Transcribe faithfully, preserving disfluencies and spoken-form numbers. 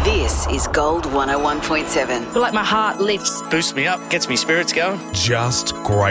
This is Gold one oh one point seven. I feel like my heart lifts. Boosts me up, gets me spirits going. Just great.